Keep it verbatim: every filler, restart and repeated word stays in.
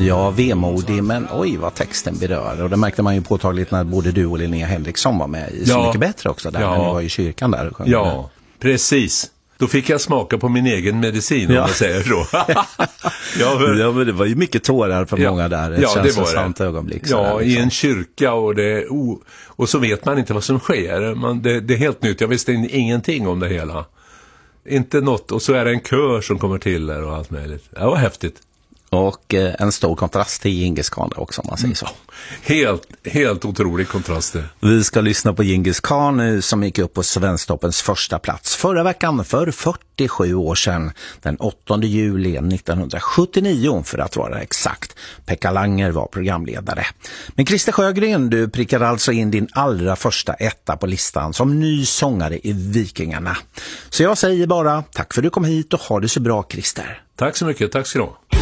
Ja, vemodig, men oj vad texten berör. Och det märkte man ju påtagligt när både du och Linnea Henriksson var med i Så ja. mycket bättre också, där ja. när ni var i kyrkan där. Och ja, där. Precis. Då fick jag smaka på min egen medicin, om ja. man säger så. ja, för... ja, men det var ju mycket tårar för ja. många där. Ett ja, det var det. Ögonblick, ja, där, liksom. i en kyrka och det... Oh, och så vet man inte vad som sker. Man, det, det är helt nytt. Jag visste ingenting om det hela. Inte något. Och så är det en kör som kommer till där och allt möjligt. Det var häftigt. Och eh, en stor kontrast till Djingis Khan också, om man säger så. Helt, helt otrolig kontrast. Vi ska lyssna på Djingis Khan nu, som gick upp på Svensktoppens första plats förra veckan för fyrtiosju år sedan. Den åttonde juli nittonhundrasjuttionio för att vara exakt. Pekka Langer var programledare. Men Christer Sjögren, du prickade alltså in din allra första etta på listan som ny sångare i Vikingarna. Så jag säger bara tack för att du kom hit och ha det så bra, Christer. Tack så mycket, tack ska du ha.